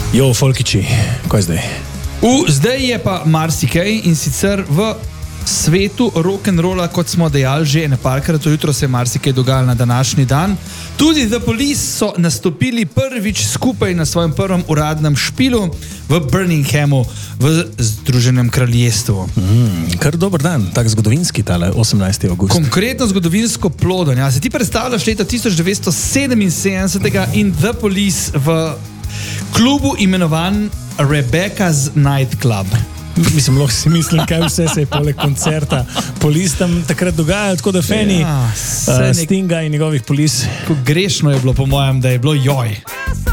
Jo, Folkiči, kaj zdaj? Zdaj je pa marsikaj in sicer v svetu rock'n'rolla, kot smo dejali že nekajkrat, jutro se je marsikaj dogajalo na današnji dan. Tudi The Police so nastopili prvič skupaj na svojem prvem uradnem špilu v Birminghamu v Združenem kraljestvu. Kar dober dan, tak zgodovinski tale 18. avgust. Konkretno zgodovinsko ploden. Ja. Se ti predstavljaš leta 1977 in The Police v klubu imenovan Rebecca's Night Club. Mislim, lahko si mislim, kaj vse se je poleg koncerta Police tam takrat dogajalo, tako da fani Stinga in njegovih Police. Grešno je bilo po mojem, da je bilo joj.